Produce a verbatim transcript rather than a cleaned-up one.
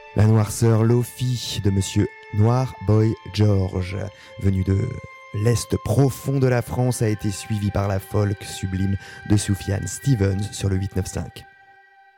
La noirceur Lofi de Monsieur Noir Boy George, venu de l'Est profond de la France, a été suivi par la folk sublime de Sufjan Stevens sur le huit neuf cinq.